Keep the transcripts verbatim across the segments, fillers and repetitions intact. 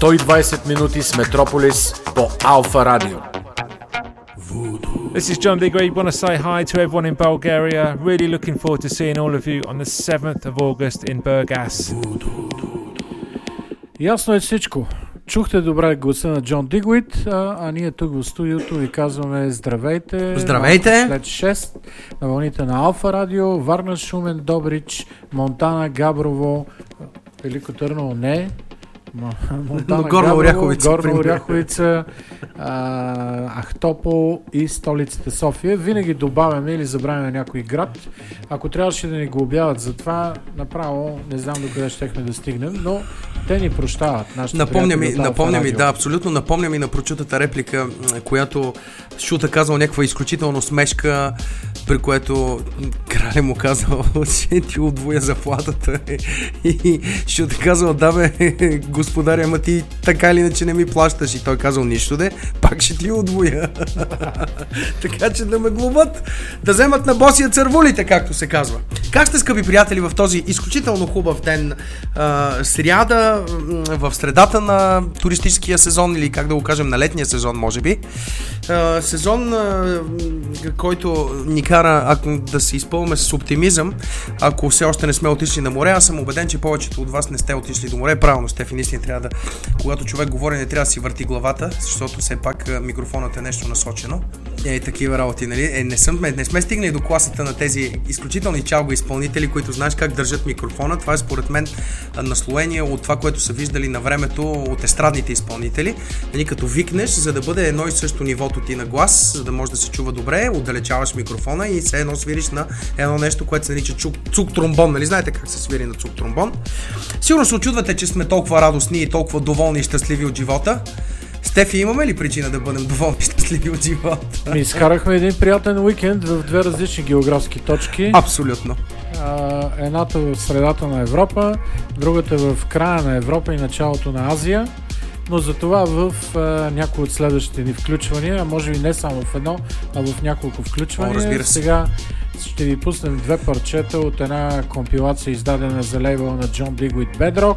сто и двайсет минути с Метрополис по Алфа Радио. This is John Digweed. Want to say hi to everyone in Bulgaria. Really looking forward to seeing all of you on the seventh of August in Burgas. Ясно е всичко. Чухте добре гласа на Джон Дигуид, а, а ние тук в студиото ви казваме здравейте. Здравейте! След шест на вълните на Алфа Радио, Варна, Шумен, Добрич, Монтана, Габрово, Велико Търново не, Монтана, Горна Оряховица, Горна Оряховица, а, Ахтопол и столицата София. Винаги добавяме или забравяме някой град. Ако трябваше да ни го обявят за това, направо не знам до къде щехме да стигнем, но те ни прощават. Напомня ми, напомня ми, да, абсолютно напомня ми на прочутата реплика, която Шута казал някаква изключително смешка, при което краля му казал, че ти удвоя заплатата и Шута казал, да бе, господаря, ама ти така или иначе не ми плащаш, и той казал, нищо де, пак ще ти удвоя. Така че да ме глобат, да вземат на босия цървулите, както се казва. Как сте, скъпи приятели, в този изключително хубав ден, а, сряда, в средата на туристическия сезон, или как да го кажем, на летния сезон, може би. А, сезон, а, който ни кара ако, да се изпълваме с оптимизъм, ако все още не сме отишли на море. Аз съм убеден, че повечето от вас не сте отишли до море. Правилно, Стефи, наистина трябва да, когато човек говори, не трябва да си върти главата, защото все пак микрофонът е нещо насочено. Е, такива работи, нали? Е, не, съм, не сме стигнали до класата на тези изключителни чалга изпълнители, които знаеш как държат микрофона. Това е според мен наслоение от това, което са виждали на времето от естрадните изпълнители. Нали, като викнеш, за да бъде едно и също нивото ти на глас, за да може да се чува добре, отдалечаваш микрофона и все едно свириш на едно нещо, което се нарича чук, цук тромбон. Нали знаете как се свири на цук тромбон? Сигурно се очудвате, че сме толкова радостни и толкова доволни и щастливи от живота. Стефи, имаме ли причина да бъдем доволни и щастливи от живота? Ми изкарахме един приятен уикенд в две различни географски точки. Абсолютно. А, едната в средата на Европа, другата в края на Европа и началото на Азия. Но за това в а, някои от следващите ни включвания, а може би не само в едно, а в няколко включвания. О, разбира се. Сега ще ви пуснем две парчета от една компилация, издадена за лейбъл на John Digweed Bedrock,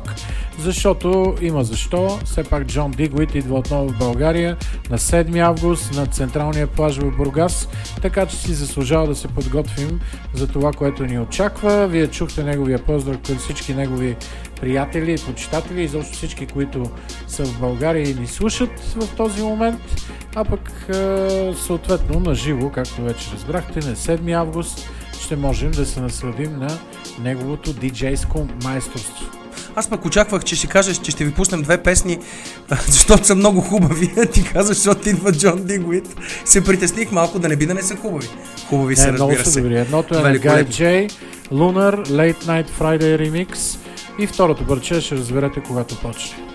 защото има защо. Все пак John Digweed идва отново в България на седми август на централния плаж в Бургас, така че си заслужава да се подготвим за това, което ни очаква. Вие чухте неговия поздрав към всички негови приятели и почитатели и защо всички, които са в България и ни слушат в този момент, а пък съответно на живо, както вече разбрахте, на седми август ще можем да се насладим на неговото диджейско майсторство. Аз пък очаквах, че ще кажеш, че ще ви пуснем две песни, защото са много хубави. Ти казваш, защото идва Джон Дигуид. Се притесних малко да не би да не са хубави. Хубави са, разбира се. Добри. Едното е на Guy J, Lunar, Late Night Friday Remix и второто парче ще разберете когато почне.